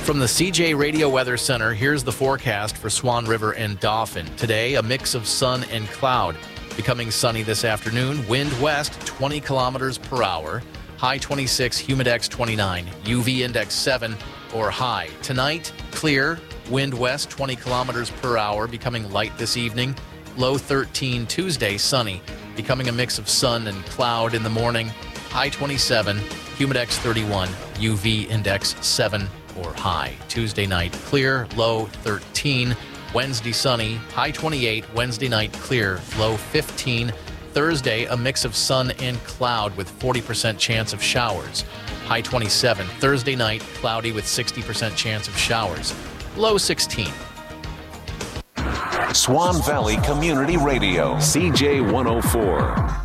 From the CJ Radio Weather Center, here's the forecast for Swan River and Dauphin. Today, a mix of sun and cloud. Becoming sunny this afternoon. Wind west 20 kilometers per hour. High 26, humidex 29, UV index 7 or high. Tonight, clear. Wind west 20 kilometers per hour. Becoming light this evening. Low 13. Tuesday, sunny. Becoming a mix of sun and cloud in the morning. High 27, humidex 31, UV index 7 or high. Tuesday night, clear, low 13. Wednesday, sunny, high 28. Wednesday night, clear, low 15. Thursday, a mix of sun and cloud with 40% chance of showers. High 27. Thursday night, cloudy with 60% chance of showers. Low 16. Swan Valley Community Radio, CJ 104.